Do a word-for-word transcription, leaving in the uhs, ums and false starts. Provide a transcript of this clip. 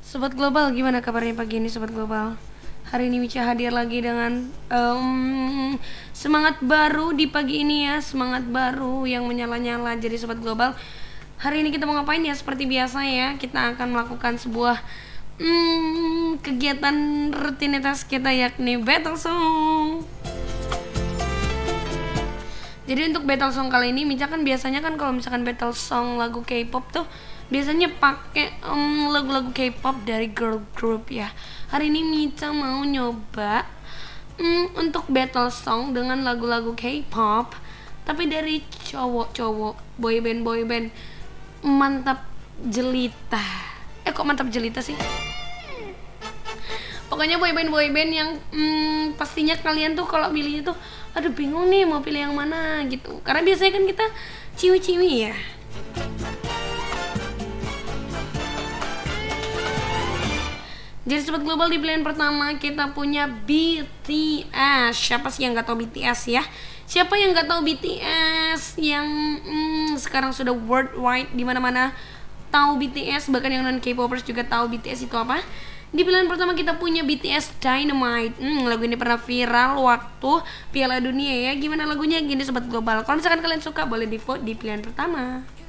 Sobat Global, gimana kabarnya pagi ini Sobat Global? Hari ini Mica hadir lagi dengan um, semangat baru di pagi ini ya. Semangat baru yang menyala-nyala. Jadi Sobat Global, hari ini kita mau ngapain ya? Seperti biasa ya, kita akan melakukan sebuah um, kegiatan rutinitas kita, yakni battle song. Jadi untuk battle song kali ini Mica kan biasanya kan kalau misalkan battle song lagu K-pop tuh biasanya pakai um, lagu-lagu K-pop dari girl group ya. Hari ini Mica mau nyoba um, untuk battle song dengan lagu-lagu K-pop tapi dari cowok-cowok, boyband boyband mantap jelita. Eh kok mantap jelita sih? Pokoknya boyband boyband yang hmm, pastinya kalian tuh kalau pilihnya tuh aduh bingung nih mau pilih yang mana gitu. Karena biasanya kan kita ciwi-ciwi ya. Jadi Sobat Global, di pilihan pertama kita punya B T S. Siapa sih yang gak tahu B T S ya? Siapa yang gak tahu B T S yang hmm, sekarang sudah worldwide di mana-mana tahu B T S, bahkan yang non K-popers juga tahu B T S itu apa? Di pilihan pertama kita punya B T S Dynamite. Hmm, lagu ini pernah viral waktu Piala Dunia ya. Gimana lagunya? Gini Sobat Global, kalau misalkan kalian suka boleh di vote di pilihan pertama.